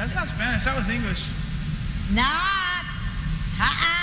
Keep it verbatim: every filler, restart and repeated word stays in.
That's not Spanish. That was English. Not. Uh-uh.